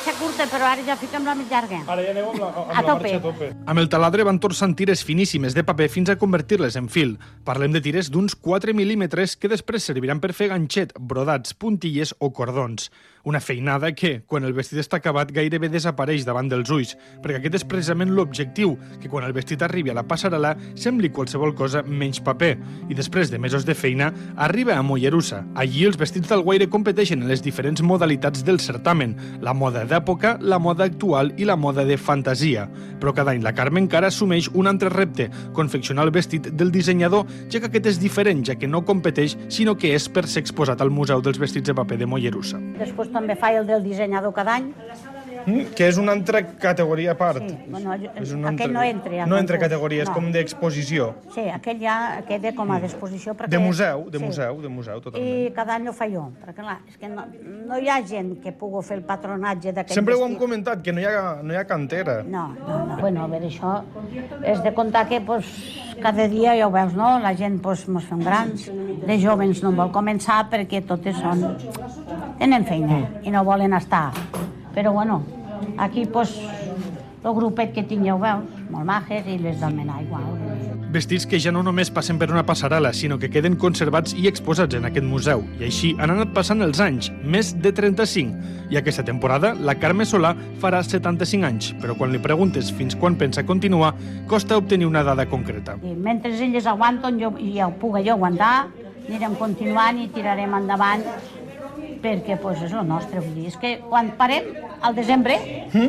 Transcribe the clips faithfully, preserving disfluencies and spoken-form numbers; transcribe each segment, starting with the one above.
marxa curta, però ara ja fiquem la més llarga. Ara ja aneu amb la, amb A la tope. marxa a tope. Amb el taladre van torçant tires finíssimes de paper fins a convertir-les en fil. Parlem de tires d'uns quatre mil·límetres que després serviran per fer ganxet, brodats, puntilles o cordons. Una feinada que, quan el vestit està acabat, gairebé desapareix davant dels ulls, perquè aquest és precisament l'objectiu, que quan el vestit arribi a la passarel·la sembli qualsevol cosa menys paper. I després de mesos de feina, arriba a Mollerussa. Allí els vestits d'Alguaire competeixen en les diferents modalitats del certamen, la moda d'època, la moda actual i la moda de fantasia. Però cada any la Carme encara assumeix un altre repte, confeccionar el vestit del dissenyador, ja que aquest és diferent, ja que no competeix, sinó que és per ser exposat al Museu dels Vestits de Paper de Mollerussa. Després també fa el del dissenyador cada any. Mm, que és una altra categoria a part. Sí, bueno, És un aquell no entra. No entra categoria, és com d'exposició. Sí, aquell ja queda com a d'exposició. Perquè... De museu, de sí. museu, de museu, totalment. I cada any ho fa jo, perquè clar, és que no, no hi ha gent que pugui fer el patronatge d'aquest vestit. Sempre ho hem comentat, que no hi ha, no hi ha cantera. No, no, no. Bueno, a veure, això és de comptar que pues, cada dia, ja ho veus, no? La gent pues, mos fem grans, de jovens no en vol començar perquè totes són... tenen feina i no volen estar. Però bueno, aquí pues, el grupet que tinc ja ho veus, molt majes, i les del Menà igual. Vestits que ja no només passen per una passarel·la, sinó que queden conservats i exposats en aquest museu. I així han anat passant els anys, més de trenta-cinc. I aquesta temporada, la Carme Solà farà setanta-cinc anys, però quan li preguntes fins quan pensa continuar, costa obtenir una dada concreta. I mentre elles aguanten jo, i ja ho puga jo aguantar, anirem continuant i tirarem endavant, perquè pues, és el nostre. Vull dir, és que quan parem, al desembre,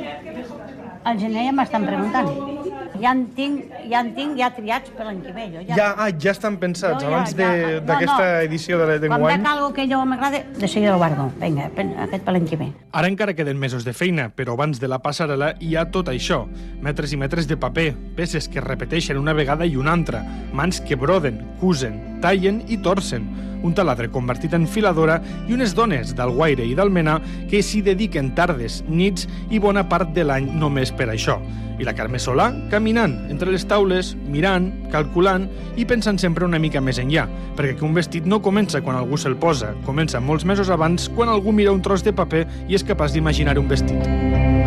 mm? al gener ja m'estan preguntant. Ja en tinc, ja en tinc ja triats per l'any que ve. Jo ja... Ja, ah, ja estan pensats, Jo ja- abans ja- d'aquesta no, no. edició de Quan d'enguany. veig algo que jo m'agrada, de seguida ho guardo. Vinga, aquest per l'any que ve. Ara encara queden mesos de feina, però abans de la passarel·la hi ha tot això. Metres i metres de paper, peces que es repeteixen una vegada i una altra, mans que broden, cusen, tallen i torcen, un taladre convertit en filadora i unes dones d'Alguaire i d'Almenar que s'hi dediquen tardes, nits i bona part de l'any només per això. I la Carme Solà caminant entre les taules, mirant, calculant i pensant sempre una mica més enllà, perquè que un vestit no comença quan algú se'l posa, comença molts mesos abans quan algú mira un tros de paper i és capaç d'imaginar un vestit.